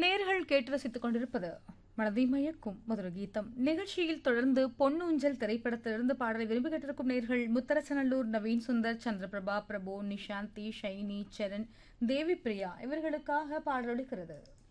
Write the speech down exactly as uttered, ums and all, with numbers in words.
நேர்கள் கேட்டு ரசித்துக் கொண்டிருப்பது மனதை மயக்கும் மதுர கீதம் நிகழ்ச்சியில் தொடர்ந்து பொன்னூஞ்சல் திரைப்படத்திலிருந்து பாடலை விரும்பி கேட்டிருக்கும் நேர்கள் முத்தரசநல்லூர் நவீன் சுந்தர், சந்திரபிரபா, பிரபு, நிஷாந்தி, ஷைனி, சரண், தேவி பிரியா இவர்களுக்காக பாடல் ஒலிக்கிறது.